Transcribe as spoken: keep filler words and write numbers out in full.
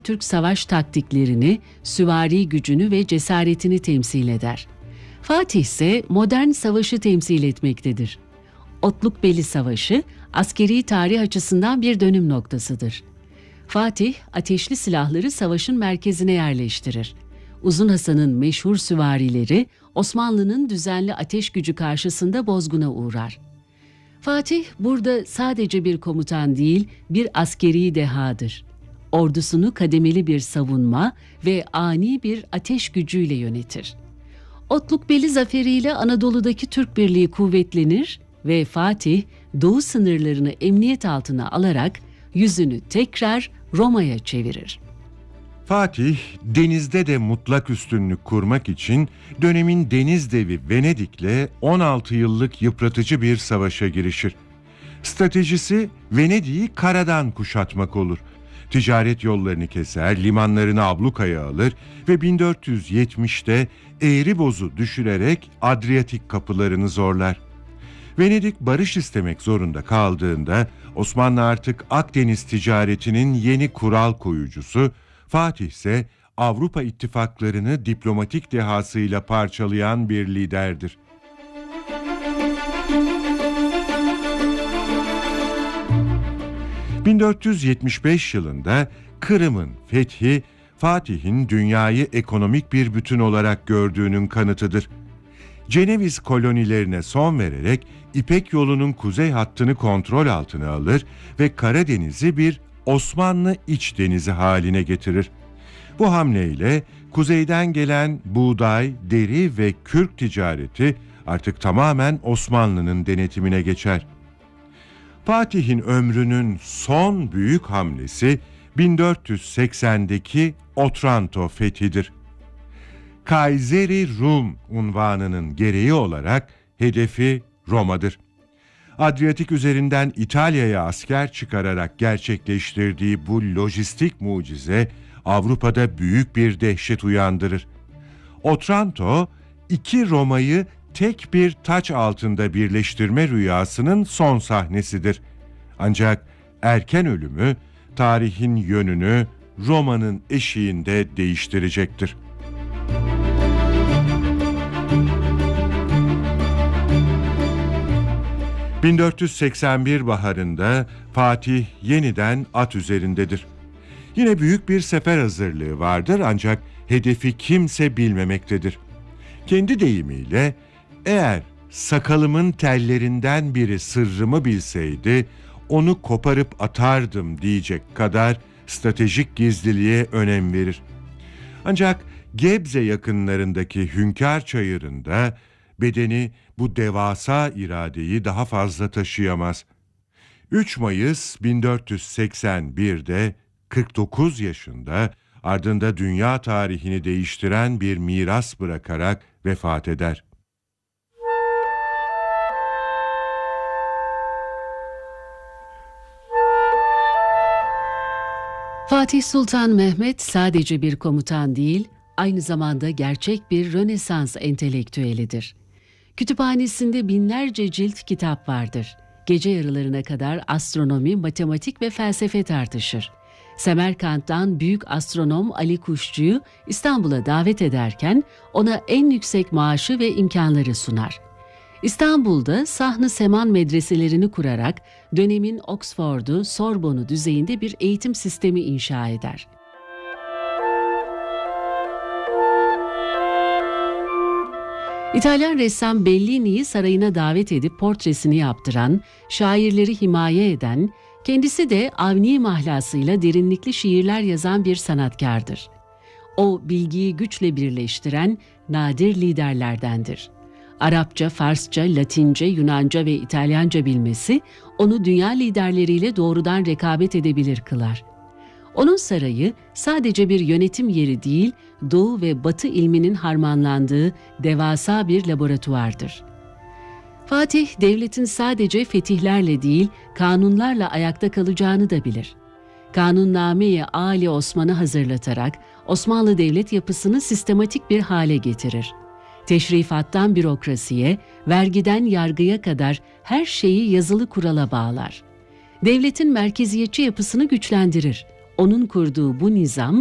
Türk savaş taktiklerini, süvari gücünü ve cesaretini temsil eder. Fatih ise modern savaşı temsil etmektedir. Otlukbeli Savaşı, askeri tarih açısından bir dönüm noktasıdır. Fatih, ateşli silahları savaşın merkezine yerleştirir. Uzun Hasan'ın meşhur süvarileri, Osmanlı'nın düzenli ateş gücü karşısında bozguna uğrar. Fatih, burada sadece bir komutan değil, bir askeri dehadır. Ordusunu kademeli bir savunma ve ani bir ateş gücüyle yönetir. Otlukbeli zaferiyle Anadolu'daki Türk Birliği kuvvetlenir ve Fatih, doğu sınırlarını emniyet altına alarak yüzünü tekrar Roma'ya çevirir. Fatih, denizde de mutlak üstünlük kurmak için dönemin deniz devi Venedik'le on altı yıllık yıpratıcı bir savaşa girişir. Stratejisi Venedik'i karadan kuşatmak olur. Ticaret yollarını keser, limanlarını ablukaya alır ve bin dört yüz yetmişte Eğriboz'u düşürerek Adriyatik kapılarını zorlar. Venedik barış istemek zorunda kaldığında Osmanlı artık Akdeniz ticaretinin yeni kural koyucusu, Fatih ise Avrupa ittifaklarını diplomatik dehasıyla parçalayan bir liderdir. bin dört yüz yetmiş beş yılında Kırım'ın fethi, Fatih'in dünyayı ekonomik bir bütün olarak gördüğünün kanıtıdır. Ceneviz kolonilerine son vererek İpek yolunun kuzey hattını kontrol altına alır ve Karadeniz'i bir Osmanlı iç denizi haline getirir. Bu hamleyle kuzeyden gelen buğday, deri ve kürk ticareti artık tamamen Osmanlı'nın denetimine geçer. Fatih'in ömrünün son büyük hamlesi bin dört yüz seksendeki Otranto fethidir. Kayseri Rum unvanının gereği olarak hedefi Roma'dır. Adriyatik üzerinden İtalya'ya asker çıkararak gerçekleştirdiği bu lojistik mucize Avrupa'da büyük bir dehşet uyandırır. Otranto, iki Roma'yı tek bir taç altında birleştirme rüyasının son sahnesidir. Ancak erken ölümü tarihin yönünü Roma'nın eşiğinde değiştirecektir. bin dört yüz seksen bir baharında Fatih yeniden at üzerindedir. Yine büyük bir sefer hazırlığı vardır ancak hedefi kimse bilmemektedir. Kendi deyimiyle, eğer sakalımın tellerinden biri sırrımı bilseydi, onu koparıp atardım diyecek kadar stratejik gizliliğe önem verir. Ancak Gebze yakınlarındaki Hünkar Çayırı'nda bedeni bu devasa iradeyi daha fazla taşıyamaz. üç Mayıs bin dört yüz seksen birde kırk dokuz yaşında ardında dünya tarihini değiştiren bir miras bırakarak vefat eder. Fatih Sultan Mehmet sadece bir komutan değil, aynı zamanda gerçek bir Rönesans entelektüelidir. Kütüphanesinde binlerce cilt kitap vardır. Gece yarılarına kadar astronomi, matematik ve felsefe tartışır. Semerkant'tan büyük astronom Ali Kuşçu'yu İstanbul'a davet ederken ona en yüksek maaşı ve imkanları sunar. İstanbul'da Sahn-ı Seman medreselerini kurarak dönemin Oxford'u, Sorbonne'u düzeyinde bir eğitim sistemi inşa eder. İtalyan ressam Bellini'yi sarayına davet edip portresini yaptıran, şairleri himaye eden, kendisi de Avni mahlasıyla derinlikli şiirler yazan bir sanatkardır. O, bilgiyi güçle birleştiren nadir liderlerdendir. Arapça, Farsça, Latince, Yunanca ve İtalyanca bilmesi, onu dünya liderleriyle doğrudan rekabet edebilir kılar. Onun sarayı sadece bir yönetim yeri değil, Doğu ve Batı ilminin harmanlandığı devasa bir laboratuvardır. Fatih, devletin sadece fetihlerle değil, kanunlarla ayakta kalacağını da bilir. Kanunname-i Ali Osman'ı hazırlatarak Osmanlı devlet yapısını sistematik bir hale getirir. Teşrifattan bürokrasiye, vergiden yargıya kadar her şeyi yazılı kurala bağlar. Devletin merkeziyetçi yapısını güçlendirir. Onun kurduğu bu nizam